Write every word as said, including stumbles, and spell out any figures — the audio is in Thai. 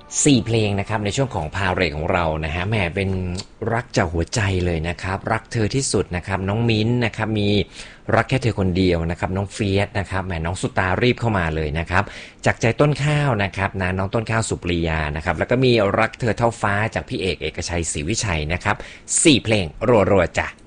สี่เพลงนะครับในช่วงของพาเหรดของเรานะฮะแหมเป็นรักจากหัวใจเลยนะครับรักเธอที่สุดนะครับน้องมิ้นท์นะครับมีรักแค่เธอคนเดียวนะครับน้องเฟียสนะครับแหมน้องสุตารีบเข้ามาเลยนะครับจากใจต้นข้าวนะครับนะน้องต้นข้าวสุปรียานะครับแล้วก็มีรักเธอเท่าฟ้าจากพี่เอกเอกชัยศรีวิชัยนะครับสี่เพลงรัวๆจ้ะ